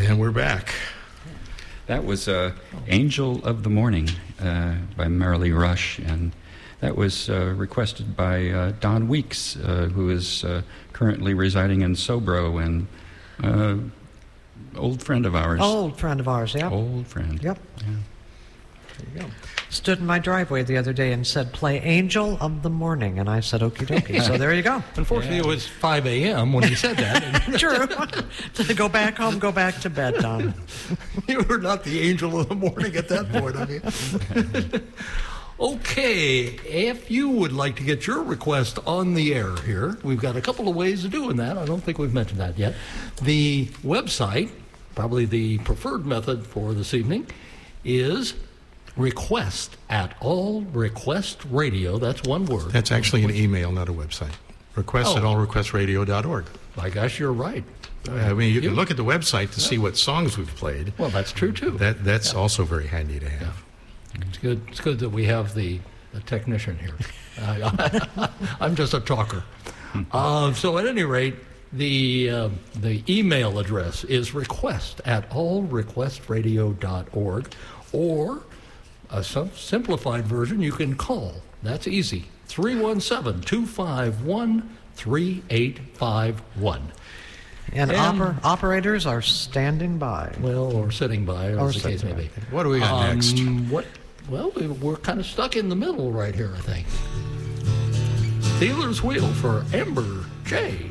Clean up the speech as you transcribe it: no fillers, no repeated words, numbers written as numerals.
And we're back. That was Angel of the Morning by Marilee Rush, and that was requested by Don Weeks, who is currently residing in Sobro, and old friend of ours. Old friend of ours, yeah. Old friend. Yep. Yeah. There you go. Stood in my driveway the other day and said, "Play Angel of the Morning," and I said, "Okie dokie." So there you go. Unfortunately, it was 5 a.m. when he said that. True. To go back home, go back to bed, Tom. You were not the angel of the morning at that point, I mean. Okay, if you would like to get your request on the air here, we've got a couple of ways of doing that. I don't think we've mentioned that yet. The website, probably the preferred method for this evening, is request at All Request Radio. That's one word. That's actually an email, not a website. Request at allrequestradio.org. I guess you're right. I mean, you can look at the website to see what songs we've played. Well, that's true, too. That's also very handy to have. Yeah. It's good that we have the technician here. I'm just a talker. So at any rate, the email address is request at allrequestradio.org, or a simplified version you can call. That's easy. 317-251-3851. And operators are standing by. Well, or sitting by, as the case may be. What do we got next? Well, we're kind of stuck in the middle right here, I think. Steelers Wheel for Amber J.